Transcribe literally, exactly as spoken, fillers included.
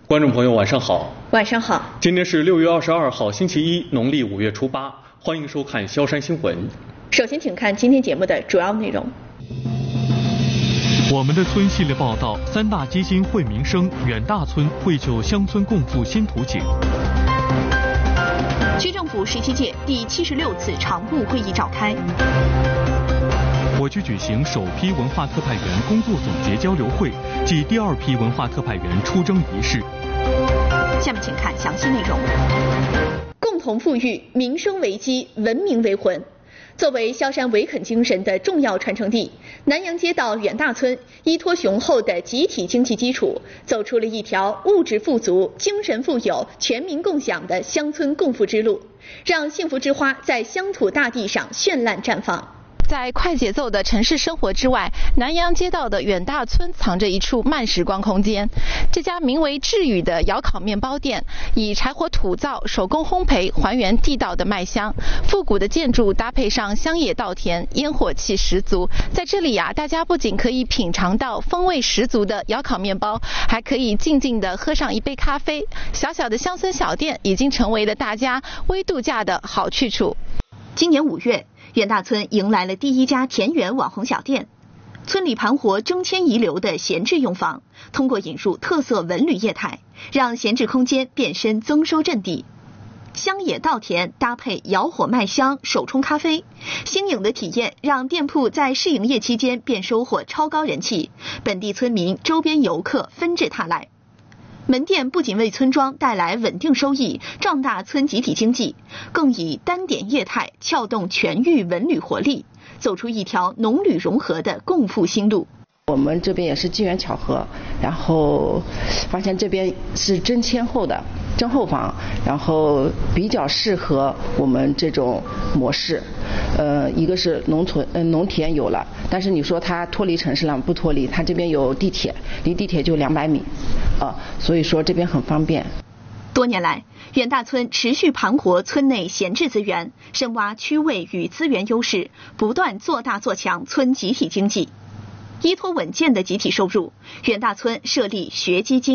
观众朋友，晚上好。 晚上好。 今天是六月二十二号，星期一，农历五月初八。欢迎收看萧山新闻。 首先，请看今天节目的主要内容。 我们的村系列报道：三大基金惠民生，远大村绘就乡村共富新图景。 区政府十七届第七十六次常务会议召开。 我局举行首批文化特派员工作总结交流会暨第二批文化特派员出征仪式。 下面请看详细内容。共同富裕，民生为基，文明为魂。作为萧山维垦精神的重要传承地，南阳街道远大村依托雄厚的集体经济基础，走出了一条物质富足、精神富有、全民共享的乡村共富之路，让幸福之花在乡土大地上绚烂绽放。 在快节奏的城市生活之外，南阳街道的远大村藏着一处慢时光空间。这家名为致宇的窑烤面包店，以柴火土灶、手工烘焙还原地道的麦香。复古的建筑搭配上乡野稻田，烟火气十足。在这里呀、啊，大家不仅可以品尝到风味十足的窑烤面包，还可以静静地喝上一杯咖啡。小小的乡村小店已经成为了大家微度假的好去处。 今年五月，远大村迎来了第一家田园网红小店。村里盘活征迁遗留的闲置用房，通过引入特色文旅业态，让闲置空间变身增收阵地。乡野稻田搭配窑火麦香、手冲咖啡，新颖的体验让店铺在试营业期间便收获超高人气，本地村民、周边游客纷至沓来。门店不仅为村庄带来稳定收益，壮大村集体经济，更以单点业态撬动全域文旅活力，走出一条农旅融合的共富新路。 我们这边也是机缘巧合，然后发现这边是征迁后的征后房，然后比较适合我们这种模式。呃，一个是农村，呃，农田有了，但是你说它脱离城市了不脱离，它这边有地铁，离地铁就两百米，啊、呃，所以说这边很方便。 多年来，远大村持续盘活村内闲置资源，深挖区位与资源优势，不断做大做强村集体经济。依托稳健的集体收入，远大村设立学基金。